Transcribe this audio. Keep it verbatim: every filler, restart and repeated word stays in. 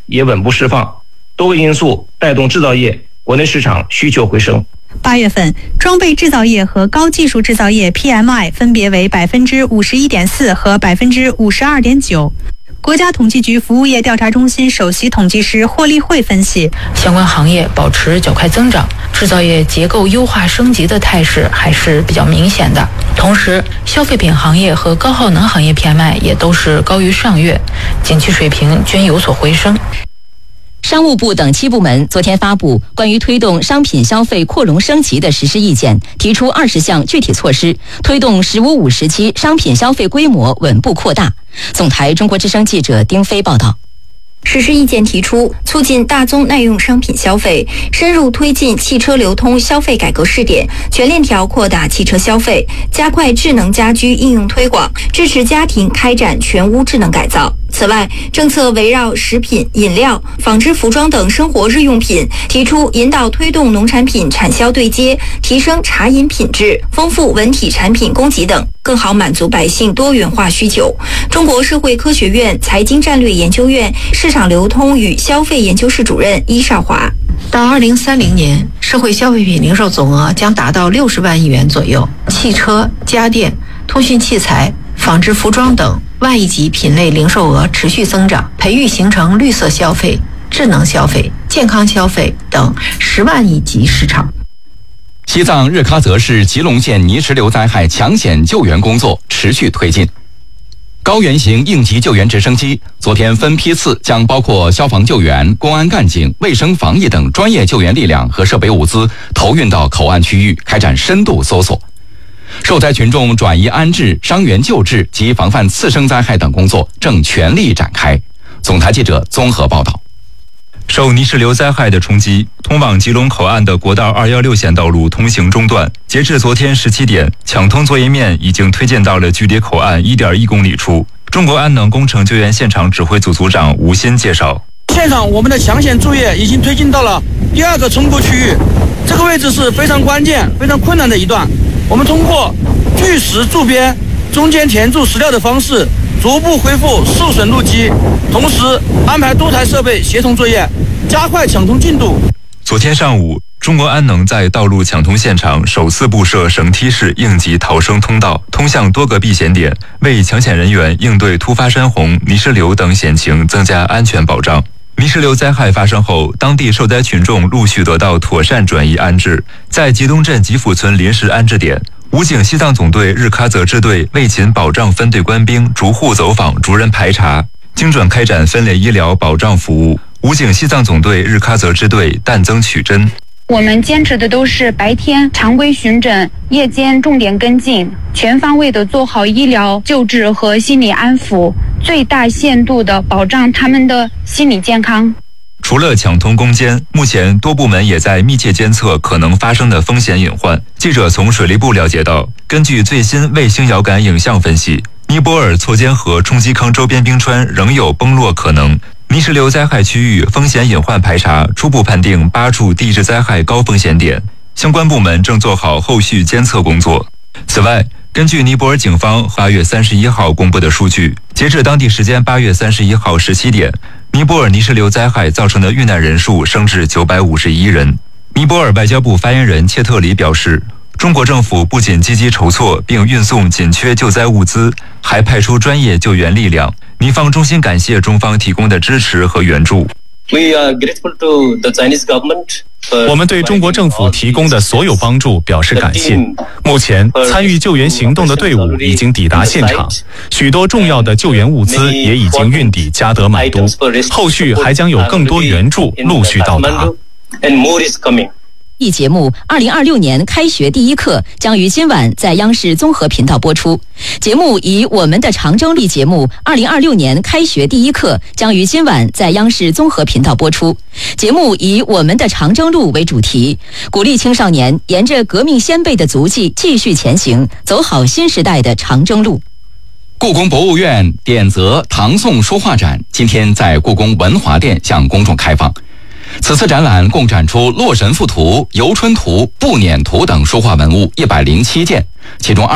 也稳步释放，多个因素带动制造业国内市场需求回升。 八月份，装备制造业和高技术制造业 P M I 分别为百分之五十一点四和百分之五十二点九。国家统计局服务业调查中心首席统计师霍立慧分析， 相关行业保持较快增长，制造业结构优化升级的态势还是比较明显的。同时，消费品行业和高耗能行业 P M I 也都是高于上月，景气水平均有所回升。 商务部等七部门昨天发布关于推动商品消费扩容升级的实施意见，提出二十项具体措施，推动“十五五”时期商品消费规模稳步扩大。总台中国之声记者丁飞报道。 实施意见提出，促进大宗耐用商品消费，深入推进汽车流通消费改革试点，全链条扩大汽车消费，加快智能家居应用推广，支持家庭开展全屋智能改造。此外，政策围绕食品、饮料、纺织服装等生活日用品，提出引导推动农产品产销对接，提升茶饮品质，丰富文体产品供给等，更好满足百姓多元化需求。中国社会科学院财经战略研究院市场流通与消费研究室主任伊少华， 到二零三零年，社会消费品零售总额将达到六十万亿元左右，汽车、家电、通讯器材、纺织服装等万亿级品类零售额持续增长，培育形成绿色消费、智能消费、健康消费等十万亿级市场。 西藏日喀则市吉隆县泥石流灾害抢险救援工作持续推进。高原型应急救援直升机昨天分批次将包括消防救援、公安干警、卫生防疫等专业救援力量和设备物资投运到口岸区域，开展深度搜索。受灾群众转移安置、伤员救治及防范次生灾害等工作正全力展开。总台记者综合报道。 受泥石流灾害的冲击，通往吉隆口岸的国道二一六线道路通行中断。截至昨天十七点，抢通作业面已经推进到了距离口岸 一点一公里处。中国安能工程救援现场指挥组组长吴鑫介绍， 现场我们的抢险作业已经推进到了第二个冲突区域，这个位置是非常关键、非常困难的一段。我们通过巨石筑边、中间填筑石料的方式，逐步恢复受损路基，同时安排多台设备协同作业，加快抢通进度。 昨天上午，中国安能在道路抢通现场首次布设绳梯式应急逃生通道，通向多个避险点，为抢险人员应对突发山洪、泥石流等险情增加安全保障。泥石流灾害发生后，当地受灾群众陆续得到妥善转移安置。在吉东镇吉府村临时安置点，武警西藏总队日喀则支队卫勤保障分队官兵逐户走访、逐人排查，精准开展分类医疗保障服务。武警西藏总队日喀则支队弹增取真。 我们坚持的都是白天常规巡诊，夜间重点跟进，全方位的做好医疗救治和心理安抚，最大限度的保障他们的心理健康。 除了抢通攻坚，目前多部门也在密切监测可能发生的风险隐患。记者从水利部了解到，根据最新卫星遥感影像分析，尼泊尔错肩河冲击坑周边冰川仍有崩落可能。泥石流灾害区域风险隐患排查初步判定八处地质灾害高风险点，相关部门正做好后续监测工作。此外，根据尼泊尔警方八月三十一号公布的数据，截至当地时间八月三十一号十七点，尼泊尔泥石流灾害造成的遇难人数升至九百五十一人。尼泊尔外交部发言人切特里表示，中国政府不仅积极筹措并运送紧缺救灾物资，还派出专业救援力量。尼方衷心感谢中方提供的支持和援助。 我们对中国政府提供的所有帮助表示感谢。目前，参与救援行动的队伍已经抵达现场，许多重要的救援物资也已经运抵加德满都，后续还将有更多援助陆续到达。 一节目二零二六年开学第一课将于今晚在央视综合频道播出。节目以我们的长征路节目二零二六年开学第一课将于今晚在央视综合频道播出。节目以我们的长征路为主题，鼓励青少年沿着革命先辈的足迹继续前行，走好新时代的长征路。 故宫博物院典则唐宋书画展今天在故宫文华殿向公众开放。此次展览共展出《洛神赋图》《游春图》《步辇图》等书画文物一百零七件，其中二